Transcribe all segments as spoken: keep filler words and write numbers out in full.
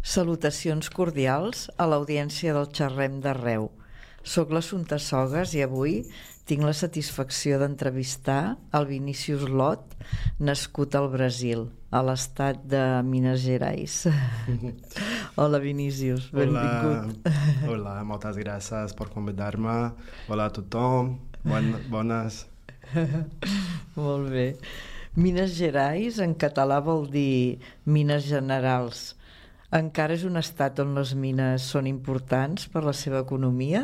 Salutacions cordials a l'audiència del Xerrem d'Arreu. Soc l'Assumpta Sogas i avui tinc la satisfacció d'entrevistar el Vinícius Lot, nascut al Brasil, a l'estat de Minas Gerais. Hola, Vinícius, benvingut. Hola, hola, moltes gràcies per convidar-me. Hola a tothom, bon, bones. Molt bé. Minas Gerais en català vol dir mines generals. Encara és un estat on les mines són importants per la seva economia?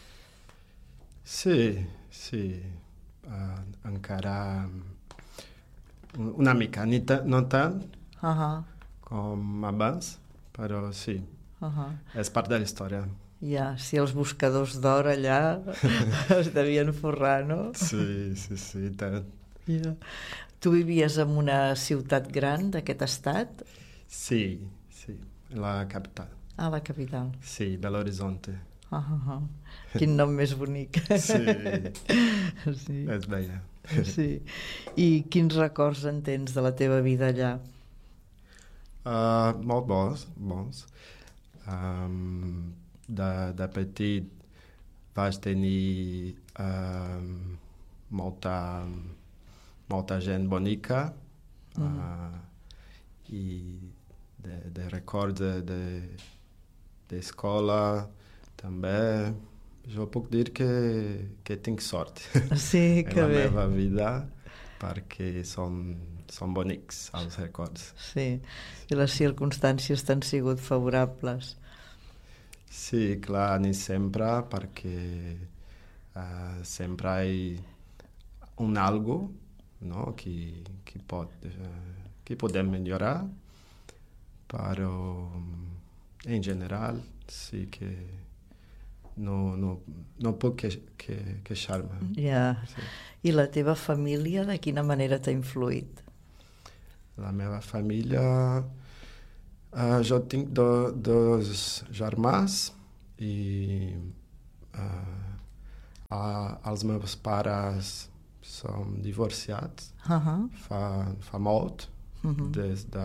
Sí, sí. Uh, encara una mica, ni ta, no tant uh-huh. com abans, però sí, uh-huh. és part de la història. Ja, si els buscadors d'or allà es devien forrar, no? Sí, sí, sí, tant. Ja. Tu vivies en una ciutat gran d'aquest estat? Sí, sí, la capital. Ah, la capital. Sí, Belo Horizonte. Uh -huh. Quin nom més bonic. Sí, sí. És bella. Sí. I quins records en tens de la teva vida allà? Uh, molt bons, bons. Um, de, de petit vaig tenir um, molta, molta gent bonica mm. uh, i de, de records de, d'escola també. Jo puc dir que, que tinc sort sí, que en la bé. meva vida perquè són, són bonics els records. Sí, i les circumstàncies t'han sigut favorables. Sí, clar, ni sempre, perquè uh, sempre hi ha un algo, no? que, que, pot, uh, que podem millorar, però en general sí que no, no, no puc que, que, queixar-me. Ja. Sí. I la teva família de quina manera t'ha influït? La meva família... Uh, jo tinc do, dos germans i uh, uh, els meus pares són divorciats uh-huh. fa, fa molt, uh-huh. des de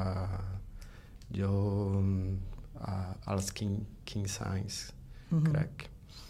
jo uh, als quinze anys, uh-huh. crec.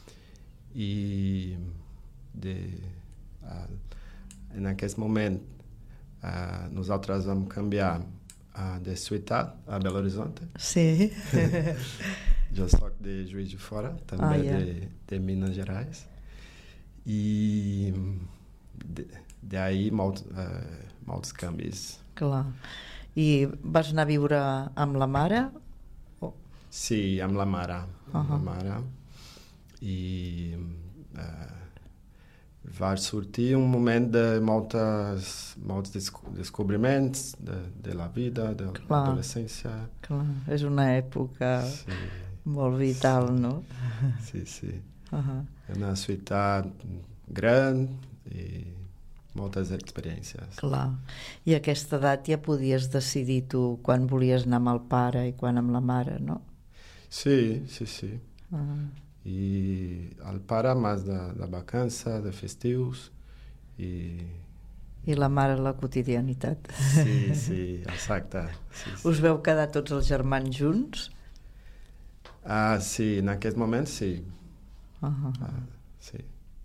I de, uh, en aquest moment uh, nosaltres vam canviar Uh, de ciutat, a Belo Horizonte. Sí. Jo soc de Juiz de Fora, també ah, yeah. de, de Minas Gerais. I d'ahir molt, uh, molts canvis. Clar. I vas anar a viure amb la mare? Oh. Sí, amb la mare. Uh-huh. Amb la mare. I uh, va sortir un moment de moltes, molts descobriments de, de la vida, de l'adolescència. Clar, és una època sí. molt vital, no? Sí, sí. Uh-huh. Una ciutat gran i moltes experiències. Clar. I a aquesta edat ja podies decidir tu quan volies anar amb el pare i quan amb la mare, no? Sí, sí, sí. Uh-huh. I el pare més de, de vacances, de festius i... I la mare la quotidianitat. Sí, sí, exacte. Sí, sí. Us veu quedar tots els germans junts? Ah, sí, en aquest moment sí. Uh-huh. Ah, sí.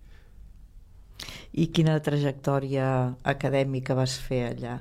I quina trajectòria acadèmica vas fer allà?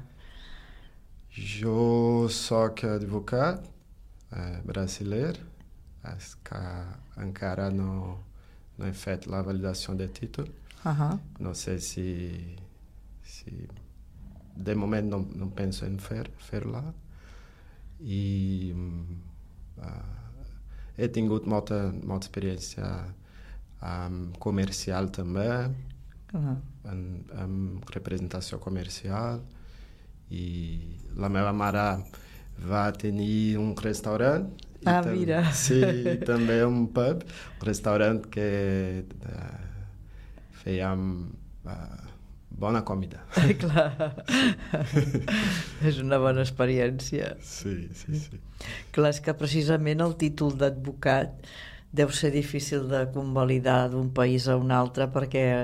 Jo soc advocat eh, brasiler. És que encara no, no he fet la validació de títol. Uh-huh. No sé si, si de moment no, no penso en fer, fer-la. I uh, he tingut molta, molta experiència um, comercial també, uh-huh. en, en representació comercial. I la meva mare va tenir un restaurant. Ah, tam- mira. Sí, també un pub, un restaurant que uh, fèiem uh, bona comida. Clar. Sí. És una bona experiència. Sí, sí, sí. Clar, és que precisament el títol d'advocat deu ser difícil de convalidar d'un país a un altre perquè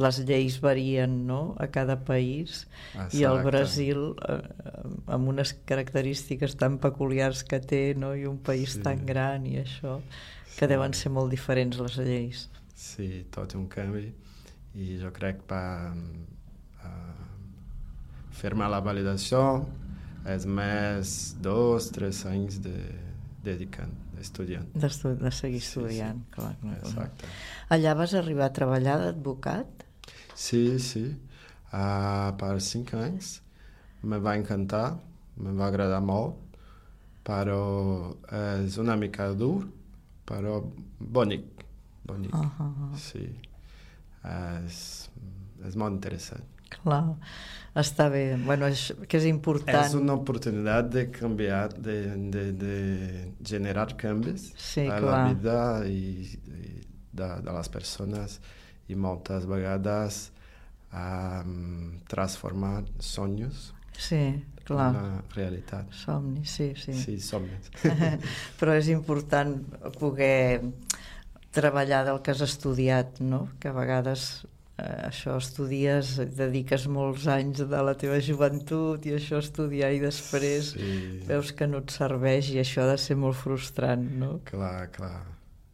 les lleis varien, no?, a cada país. Exacte. I el Brasil, eh, amb unes característiques tan peculiars que té, no?, i un país sí. tan gran i això, que sí. deuen ser molt diferents les lleis. Sí, tot un canvi, i jo crec que uh, fer-me la validació és més dos, tres anys de dedicant, estudiant. De, de seguir estudiant, sí, sí. Clar, clar. Exacte. Allà vas arribar a treballar d'advocat? Sí, sí. Uh, per cinc anys me va encantar, me va agradar molt, però és una mica dur, però bonic. Bonic, uh -huh. sí. És, és molt interessant. Clar, està bé. Bueno, és, que és important. És una oportunitat de canviar, de, de, de generar canvis sí, a clar. la vida i, i de, de les persones, i moltes vegades um, transformar somnis sí, clar. en una realitat. Somnis, sí, sí. Sí, somnis. Però és important poder treballar del que has estudiat, no? Que a vegades eh, això estudies, dediques molts anys de la teva joventut i això estudiar i després sí. veus que no et serveix i això ha de ser molt frustrant, no? Clar, clar.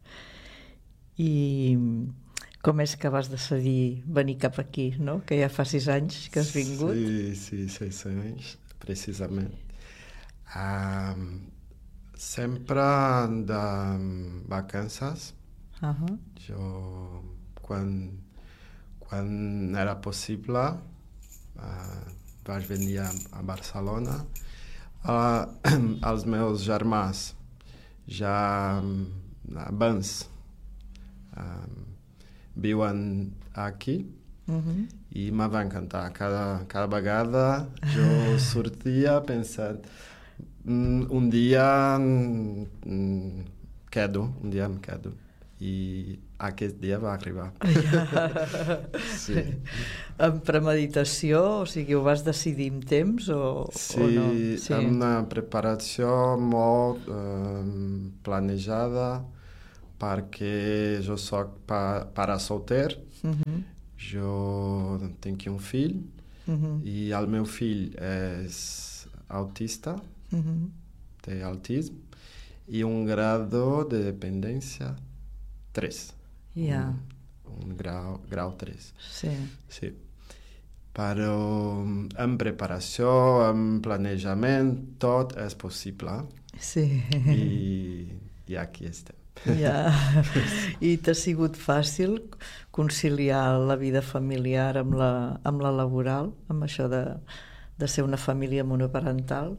I com és que vas decidir venir cap aquí, no? Que ja fa sis anys que has vingut. Sí, sí, sis anys, precisament. Um, sempre de vacances. Uh-huh. Jo, quan, quan era possible, uh, vaig venir a, a Barcelona. Uh, els meus germans ja abans um, viuen aquí uh-huh. i me va encantar. Cada, cada vegada jo sortia pensant mm, un dia mm, quedo, un dia em quedo. I aquest dia va arribar. Sí. Amb premeditació? O sigui, ho vas decidir amb temps o, sí, o no? Sí, amb una preparació molt eh, planejada, perquè jo soc pa, pare solter, uh-huh. jo tinc un fill, uh-huh. i el meu fill és autista, uh-huh. té autisme, i un grado de dependència tres. Yeah. Un, un grau, grau tres. Sí. Sí. Però amb preparació, amb planejament, tot és possible. Sí. I, i aquí estem. Ja. I t'ha sigut fàcil conciliar la vida familiar amb la, amb la laboral, amb això de, de ser una família monoparental?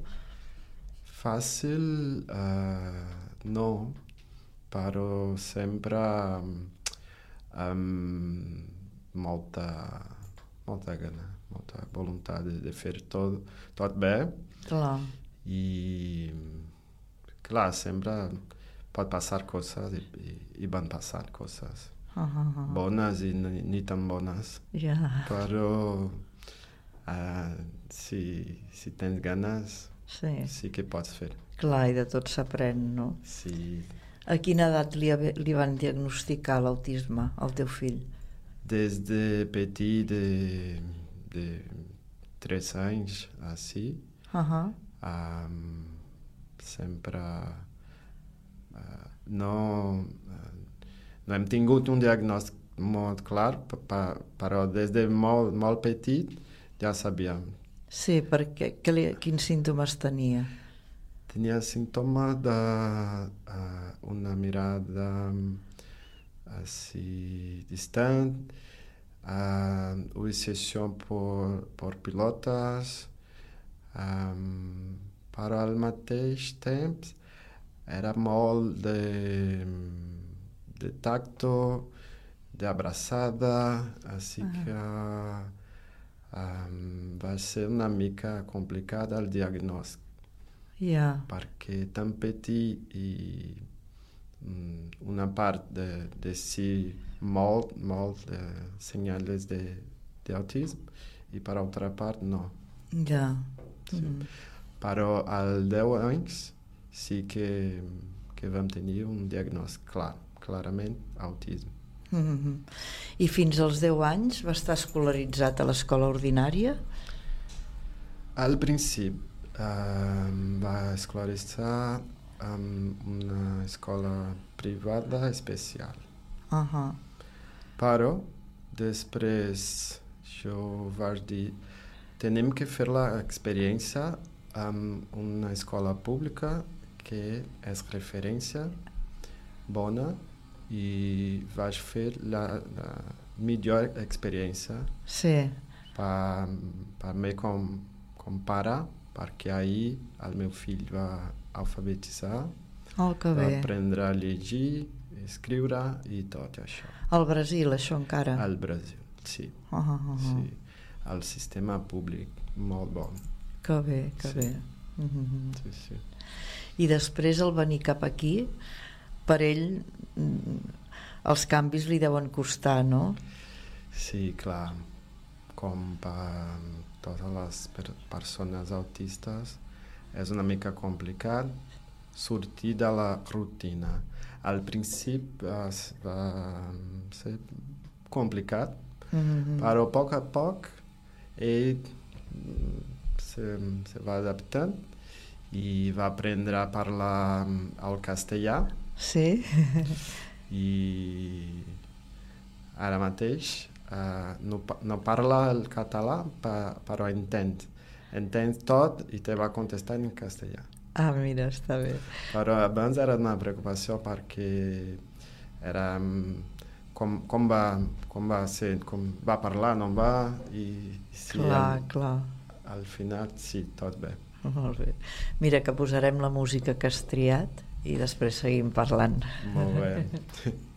Fàcil, uh, no. Però sempre amb molta, molta gana, molta voluntat de, de fer tot, tot bé. Clar. I, clar, sempre pot passar coses i, i, i van passar coses uh -huh. bones i ni, ni tan bones. Yeah. Però uh, si, si tens ganes, sí. sí que pots fer. Clar, i de tot s'aprèn, no? Sí. A quina edat li, li van diagnosticar l'autisme al teu fill? Des de petit, de, de tres anys, així. Uh-huh. Um, sempre uh, no, uh, no hem tingut un diagnòstic molt clar, pa, però des de molt, molt petit ja sabíem. Sí, perquè que li, quins símptomes tenia? Tenia símptomes de uh, una mirada així distant, uh, obsessió per, per pilotes, um, però al mateix temps era molt de, de tacto, d'abraçada, així uh-huh. que um, va ser una mica complicat el diagnòstic. Yeah. Perquè tan petit i um, una part de, de si molt, molt de senyals d'autisme i per altra part no. Ja. Yeah. Sí. Mm. Però als deu anys sí que, que vam tenir un diagnòstic clar, clarament autisme. Mm-hmm. I fins als deu anys va estar escolaritzat a l'escola ordinària? Al principi eh, va escolaritzar en una escola privada especial. Uh-huh. Però després jo vaig dir tenim que fer l'experiència en una escola pública que és referència bona i vaig fer la, la millor experiència sí. per, per mi com, com pare, perquè ahir el meu fill va alfabetitzar, oh, que va bé. aprendre a llegir, escriure i tot això. Al Brasil, això encara? Al Brasil, sí. Uh -huh. sí. El sistema públic, molt bon. Que bé, que sí. bé. Uh -huh. sí, sí. I després al venir cap aquí, per ell els canvis li deuen costar, no? Sí, clar. Com per totes les per persones autistes és una mica complicat sortir de la rutina. Al principi va, va ser complicat, mm-hmm. però a poc a poc ell se, se va adaptant i va aprendre a parlar el castellà. Sí. I ara mateix uh, no, no parla el català, pa, però entén. Entén tot i te va contestar en castellà. Ah, mira, està bé. Però abans era una preocupació perquè era com, com, va, com va ser, com va parlar, no va, i si clar, al, clar. al final sí, tot bé. Molt bé. Mira que posarem la música que has triat i després seguim parlant. Molt bé.